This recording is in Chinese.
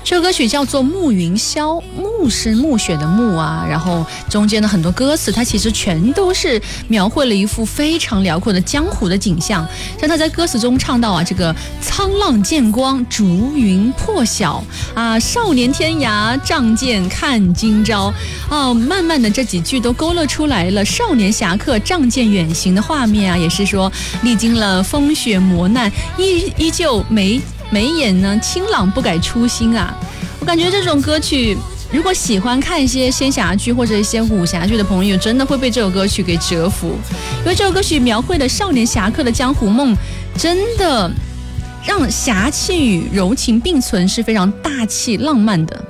这首歌曲叫做《暮云霄》，暮是暮雪的暮啊，然后中间的很多歌词它其实全都是描绘了一幅非常辽阔的江湖的景象。像他在歌词中唱到啊，这个沧浪见光，逐云破晓啊，少年天涯，仗剑看今朝啊，慢慢的这几句都勾勒出来了少年侠客仗剑远行的画面啊，也是说历经了风雪磨难，依旧眉眼呢清朗，不改初心啊。我感觉这种歌曲，如果喜欢看一些仙侠剧或者一些武侠剧的朋友，真的会被这首歌曲给折服，因为这首歌曲描绘的少年侠客的江湖梦，真的让侠气与柔情并存，是非常大气浪漫的。